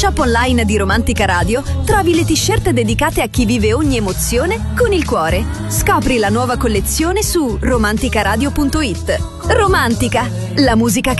shop online di Romantica Radio trovi le t-shirt dedicate a chi vive ogni emozione con il cuore. Scopri la nuova collezione su romanticaradio.it. Romantica, la musica che